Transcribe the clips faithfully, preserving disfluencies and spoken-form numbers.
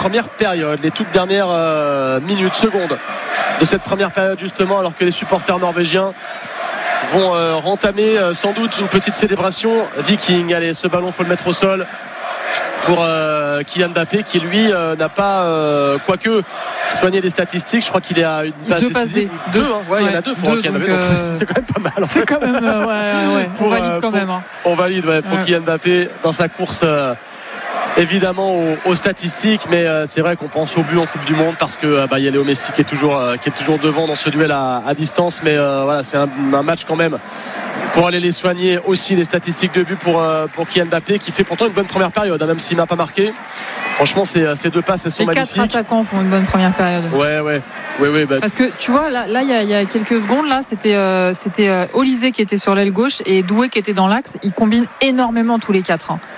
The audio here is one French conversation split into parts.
première période, les toutes dernières euh, minutes, secondes de cette première période justement, alors que les supporters norvégiens vont euh, rentamer euh, sans doute une petite célébration Viking. Allez, ce ballon, faut le mettre au sol pour euh, Kylian Mbappé, qui lui euh, n'a pas euh, quoique soigné les statistiques. Je crois qu'il est à une passe deux passes décisive. deux, deux hein. ouais, ouais, il y en a deux pour deux, Kylian Mbappé, donc, donc euh... c'est quand même pas mal en c'est fait. quand même euh, ouais, ouais. pour, on valide euh, quand pour, même hein. on valide ouais, pour ouais. Kylian Mbappé dans sa course euh, évidemment aux, aux statistiques, mais euh, c'est vrai qu'on pense au but en Coupe du Monde parce que euh, bah, y a Léo Messi qui est toujours euh, qui est toujours devant dans ce duel à, à distance, mais euh, voilà, c'est un, un match quand même pour aller les soigner aussi, les statistiques de but pour euh, pour Kylian Mbappé, qui fait pourtant une bonne première période hein, même s'il n'a pas marqué. Franchement, ces, ces deux passes, elles sont les magnifiques. Les quatre attaquants font une bonne première période. Ouais, ouais, ouais, ouais. Bah... Parce que tu vois, là, là, il y a, il y a quelques secondes, là, c'était, euh, c'était euh, Olysée qui était sur l'aile gauche et Doué qui était dans l'axe. Ils combinent énormément tous les quatre. Hein.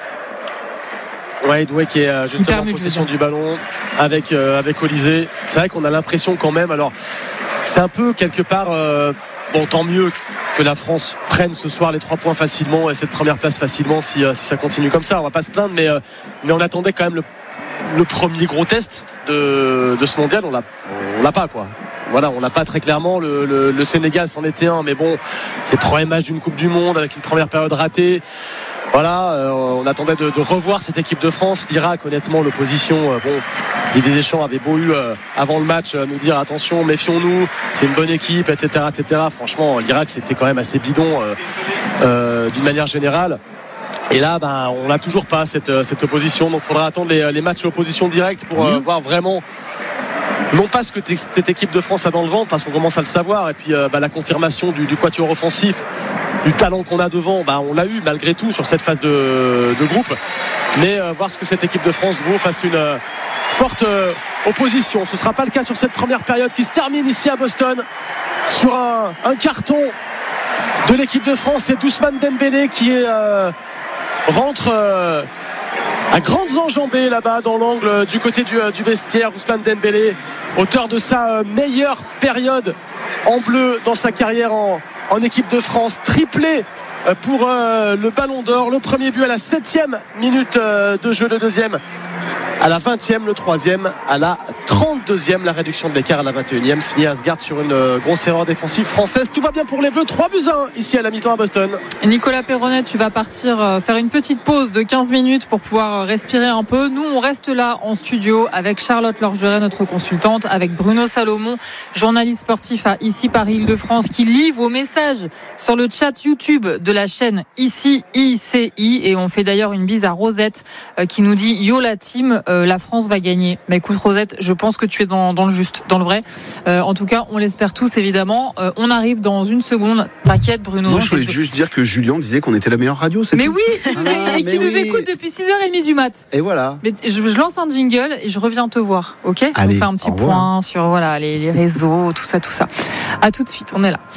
Ouais, Doué qui est euh, justement en possession du ballon avec euh, avec Olysée. C'est vrai qu'on a l'impression quand même. Alors, c'est un peu quelque part. Euh, bon, tant mieux que la France prenne ce soir les trois points facilement et cette première place facilement si, euh, si ça continue comme ça. On va pas se plaindre, mais euh, mais on attendait quand même le le premier gros test de, de ce mondial. On l'a, on l'a pas quoi. Voilà, on l'a pas très clairement. Le, le, le Sénégal c'en était un, mais bon, c'est le premier match d'une Coupe du Monde avec une première période ratée. Voilà, euh, on attendait de, de revoir cette équipe de France. L'Irak, honnêtement, l'opposition, euh, bon, Didier Deschamps avait beau eu euh, avant le match euh, nous dire attention, méfions-nous, c'est une bonne équipe, et cetera, et cetera. Franchement, l'Irak c'était quand même assez bidon euh, euh, d'une manière générale. Et là, ben, on n'a toujours pas cette, cette opposition. Donc, il faudra attendre les, les matchs d'opposition directe pour euh, mmh. voir vraiment, non pas ce que cette équipe de France a dans le ventre, parce qu'on commence à le savoir. Et puis, euh, ben, la confirmation du, du quatuor offensif, du talent qu'on a devant, ben, on l'a eu malgré tout sur cette phase de, de groupe. Mais euh, voir ce que cette équipe de France vaut face à une euh, forte euh, opposition. Ce ne sera pas le cas sur cette première période qui se termine ici à Boston sur un, un carton de l'équipe de France. C'est Ousmane Dembélé qui est... Euh, rentre euh, à grandes enjambées là-bas dans l'angle du côté du, du vestiaire. Ousmane Dembélé, auteur de sa meilleure période en bleu dans sa carrière en, en équipe de France, triplé pour euh, le Ballon d'Or. Le premier but à la septième minute euh, de jeu, le deuxième à la vingtième, le troisième à la trente-deuxième, la réduction de l'écart à la vingt et unième, signé Asgard sur une euh, grosse erreur défensive française. Tout va bien pour les Bleus, trois buts à un ici à la mi-temps à Boston. Nicolas Perronnet, tu vas partir euh, faire une petite pause de quinze minutes pour pouvoir euh, respirer un peu. Nous, on reste là en studio avec Charlotte Lorgeret, notre consultante, avec Bruno Salomon, journaliste sportif à Ici Paris-Île-de-France, qui lit vos messages sur le chat YouTube de la chaîne Ici I C I. Et on fait d'ailleurs une bise à Rosette euh, qui nous dit « Yo la team ». Euh, la France va gagner. Mais écoute Rosette, je pense que tu es dans, dans le juste, dans le vrai. Euh, en tout cas, on l'espère tous évidemment. Euh, on arrive dans une seconde. T'inquiète Bruno. Non, je voulais juste dire que Julien disait qu'on était la meilleure radio. C'est mais tout. oui, ah, et qui nous oui. écoute depuis six heures trente du mat. Et voilà. Mais je, je lance un jingle et je reviens te voir. Ok ? Allez, on fait un petit point sur voilà les, les réseaux, tout ça, tout ça. À tout de suite. On est là.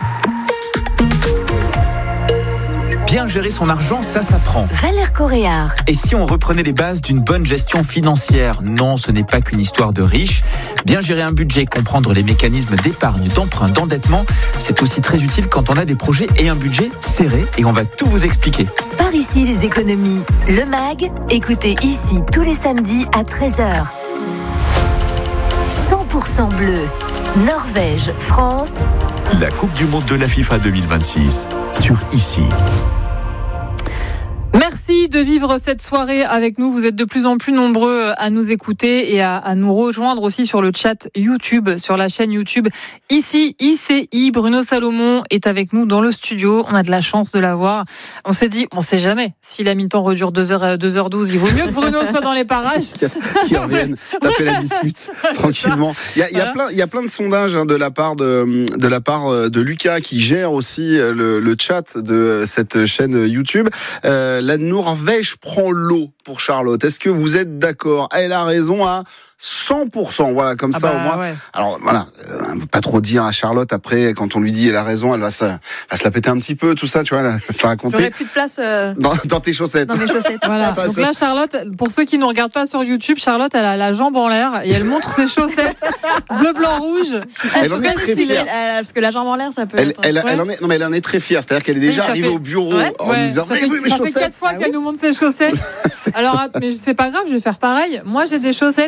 Bien gérer son argent, ça s'apprend. Valère Coréard. Et si on reprenait les bases d'une bonne gestion financière ? Non, ce n'est pas qu'une histoire de riches. Bien gérer un budget, comprendre les mécanismes d'épargne, d'emprunt, d'endettement, c'est aussi très utile quand on a des projets et un budget serré. Et on va tout vous expliquer. Par ici, les économies. Le M A G, écoutez ici tous les samedis à treize heures. cent pour cent bleu. Norvège, France. La Coupe du Monde de la FIFA deux mille vingt-six sur Ici. Merci de vivre cette soirée avec nous. Vous êtes de plus en plus nombreux à nous écouter et à, à nous rejoindre aussi sur le chat YouTube, sur la chaîne YouTube Ici I C I. Bruno Salomon est avec nous dans le studio. On a de la chance de l'avoir. On s'est dit, on sait jamais. Si la mi-temps redure deux heures, deux heures douze, il vaut mieux que Bruno soit dans les parages. Qui revienne taper la dispute tranquillement. Il y a, il y a plein, il y a plein de sondages hein, de la part de, de la part de Lucas qui gère aussi le, le chat de cette chaîne YouTube. Euh, La Norvège prend l'eau pour Charlotte. Est-ce que vous êtes d'accord ? Elle a raison à cent pour cent. Voilà, comme ah ça bah, au moins. Ouais. Alors voilà, euh, pas trop dire à Charlotte après quand on lui dit elle a raison, elle va se, va se la péter un petit peu, tout ça, tu vois, là, ça se la raconter. J'aurais plus de place euh... dans, dans tes chaussettes. Dans mes chaussettes. Voilà. Donc là, Charlotte, pour ceux qui ne regardent pas sur YouTube, Charlotte, elle a la jambe en l'air et elle montre ses chaussettes bleu, blanc, rouge. Elle en est très fière. Elle, parce que la jambe en l'air, ça peut. Elle, être... elle, ouais. elle en est, non mais elle en est très fière. C'est-à-dire qu'elle est déjà oui, arrivée fait... au bureau ouais. en ouais. disant ça fait, oui, mes ça chaussettes. fait quatre fois ah, qu'elle oui. nous montre ses chaussettes. Alors, mais c'est pas grave, je vais faire pareil. Moi, j'ai des chaussettes